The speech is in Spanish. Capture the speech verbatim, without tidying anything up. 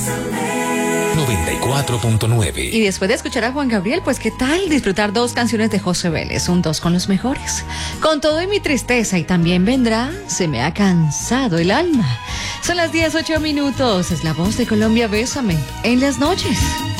noventa y cuatro punto nueve. Y después de escuchar a Juan Gabriel, pues qué tal disfrutar dos canciones de José Vélez, un dos con los mejores. Con todo y mi tristeza y también vendrá, se me ha cansado el alma. Son las diez ocho minutos, es la voz de Colombia, Bésame en las noches.